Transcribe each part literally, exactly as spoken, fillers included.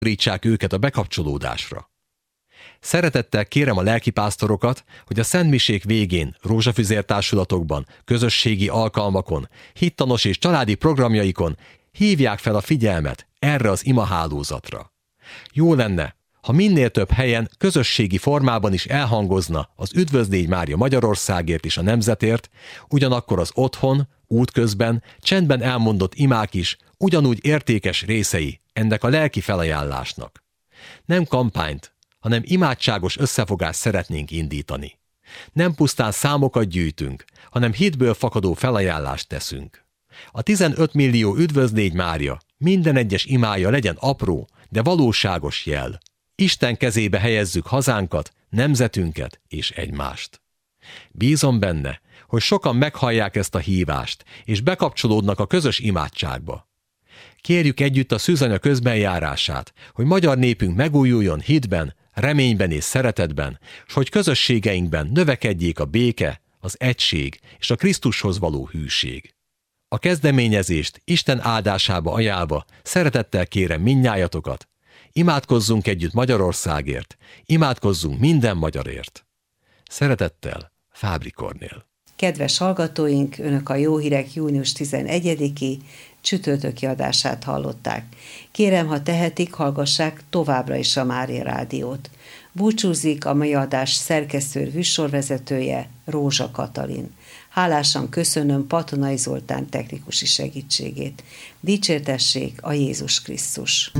bátorítsák őket a bekapcsolódásra. Szeretettel kérem a lelkipásztorokat, hogy a szentmisék végén, rózsafüzértársulatokban, közösségi alkalmakon, hittanos és családi programjaikon hívják fel a figyelmet erre az imahálózatra. Jó lenne, ha minél több helyen közösségi formában is elhangozna az Üdvözlégy Mária Magyarországért és a nemzetért, ugyanakkor az otthon, útközben, csendben elmondott imák is ugyanúgy értékes részei ennek a lelki felajánlásnak. Nem kampányt, hanem imádságos összefogást szeretnénk indítani. Nem pusztán számokat gyűjtünk, hanem hitből fakadó felajánlást teszünk. A tizenöt millió Üdvözlégy Mária minden egyes imája legyen apró, de valóságos jel. Isten kezébe helyezzük hazánkat, nemzetünket és egymást. Bízom benne, hogy sokan meghallják ezt a hívást, és bekapcsolódnak a közös imádságba. Kérjük együtt a szűzanya közbenjárását, hogy magyar népünk megújuljon hitben, reményben és szeretetben, s hogy közösségeinkben növekedjék a béke, az egység és a Krisztushoz való hűség. A kezdeményezést Isten áldásába ajánlva szeretettel kérem mindnyájatokat, imádkozzunk együtt Magyarországért, imádkozzunk minden magyarért. Szeretettel, Fábri Kornél. Kedves hallgatóink, Önök a Jó Hírek június tizenegyediki csütörtöki adását hallották. Kérem, ha tehetik, hallgassák továbbra is a Mária Rádiót. Búcsúzik a mai adás szerkesztő műsorvezetője, Rózsa Katalin. Hálásan köszönöm Patonai Zoltán technikusi segítségét. Dicsértessék a Jézus Krisztus!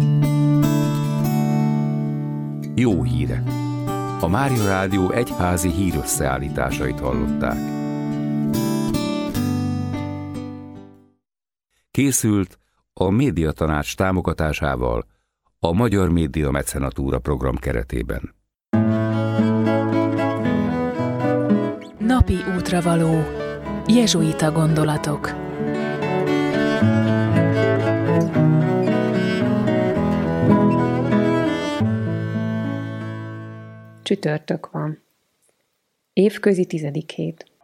Jó hírek! A Mária Rádió egyházi hírösszeállításait hallották. Készült a Médiatanács támogatásával a Magyar Média Mecenatúra program keretében. Napi útravaló. Jezsuita gondolatok. Csütörtök van. Évközi tizedik hét.